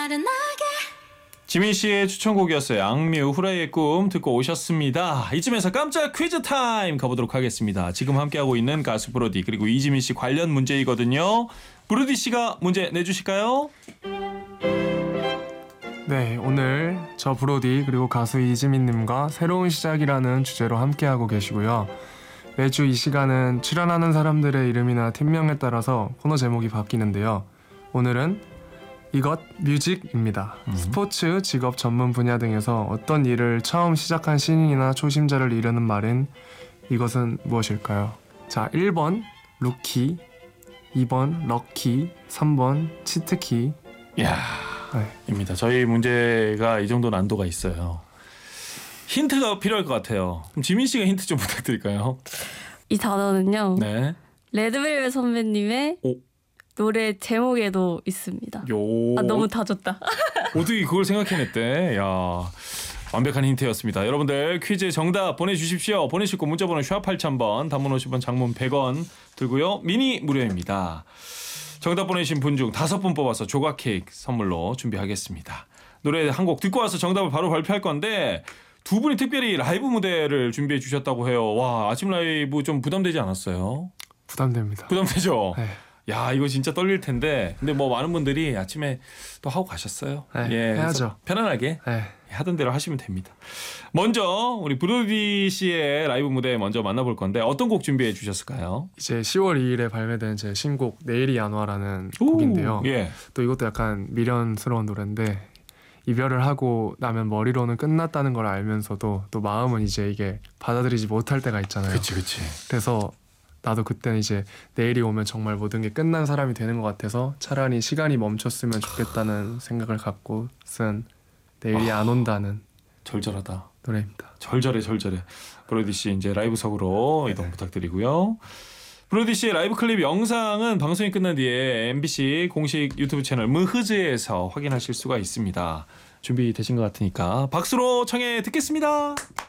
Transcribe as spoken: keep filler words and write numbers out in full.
나른하게. 지민 씨의 추천곡이었어요. 악뮤 후라이의 꿈 듣고 오셨습니다. 이쯤에서 깜짝 퀴즈 타임 가보도록 하겠습니다. 지금 함께하고 있는 가수 브로디 그리고 이지민 씨 관련 문제이거든요. 브로디 씨가 문제 내주실까요? 네, 오늘 저 브로디 그리고 가수 이지민님과 새로운 시작이라는 주제로 함께하고 계시고요. 매주 이 시간은 출연하는 사람들의 이름이나 팀명에 따라서 코너 제목이 바뀌는데요. 오늘은 이것 뮤직입니다. 음. 스포츠, 직업 전문 분야 등에서 어떤 일을 처음 시작한 신인이나 초심자를 이르는 말인 이것은 무엇일까요? 자, 일 번 루키, 이 번 럭키, 삼 번 치트키. 이야, 네. 입니다. 저희 문제가 이 정도 난도가 있어요. 힌트가 필요할 것 같아요. 그럼 지민 씨가 힌트 좀 부탁드릴까요? 이 단어는요. 네. 레드벨벳 선배님의 오. 노래 제목에도 있습니다. 요. 아, 너무 다 줬다. 어떻게 그걸 생각해냈대? 야, 완벽한 힌트였습니다. 여러분들 퀴즈 정답 보내주십시오. 보내실 거 문자번호 샵 팔천 번, 단문 오십 원, 장문 백 원 들고요. 미니 무료입니다. 정답 보내신 분 중 다섯 분 뽑아서 조각 케이크 선물로 준비하겠습니다. 노래 한 곡 듣고 와서 정답을 바로 발표할 건데 두 분이 특별히 라이브 무대를 준비해 주셨다고 해요. 와, 아침 라이브 좀 부담되지 않았어요? 부담됩니다. 부담되죠? 네. 야, 이거 진짜 떨릴 텐데. 근데 뭐 많은 분들이 아침에 또 하고 가셨어요. 네, 예, 해야죠. 편안하게 네. 하던 대로 하시면 됩니다. 먼저 우리 브로디 씨의 라이브 무대 먼저 만나볼 건데 어떤 곡 준비해 주셨을까요? 이제 시월 이일에 발매된 제 신곡 내일이 안 와라는 오, 곡인데요. 예. 또 이것도 약간 미련스러운 노래인데 이별을 하고 나면 머리로는 끝났다는 걸 알면서도 또 마음은 이제 이게 받아들이지 못할 때가 있잖아요. 그치, 그치. 그래서 나도 그때는 이제 내일이 오면 정말 모든 게 끝난 사람이 되는 것 같아서 차라리 시간이 멈췄으면 좋겠다는 생각을 갖고 쓴 내일이 안 온다는 절절하다. 노래입니다. 절절해, 절절해. 브로디 씨 이제 라이브석으로 이동 부탁드리고요. 브로디 씨의 라이브 클립 영상은 방송이 끝난 뒤에 엠비씨 공식 유튜브 채널 무흐즈에서 확인하실 수가 있습니다. 준비되신 것 같으니까 박수로 청해 듣겠습니다.